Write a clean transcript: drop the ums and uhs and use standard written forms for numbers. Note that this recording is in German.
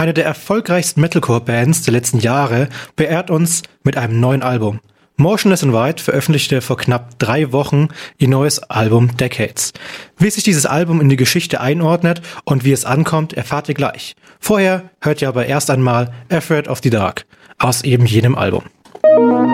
Eine der erfolgreichsten Metalcore-Bands der letzten Jahre beehrt uns mit einem neuen Album. Motionless in White veröffentlichte vor knapp 3 Wochen ihr neues Album Decades. Wie sich dieses Album in die Geschichte einordnet und wie es ankommt, erfahrt ihr gleich. Vorher hört ihr aber erst einmal Afraid of the Dark aus eben jenem Album.